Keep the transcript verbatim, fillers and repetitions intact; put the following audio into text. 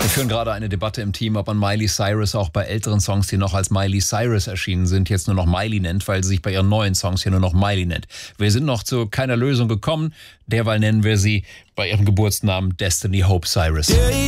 führen gerade eine Debatte im Team, ob man Miley Cyrus auch bei älteren Songs, die noch als Miley Cyrus erschienen sind, jetzt nur noch Miley nennt, weil sie sich bei ihren neuen Songs hier nur noch Miley nennt. Wir sind noch zu keiner Lösung gekommen, derweil nennen wir sie bei ihrem Geburtsnamen Destiny Hope Cyrus.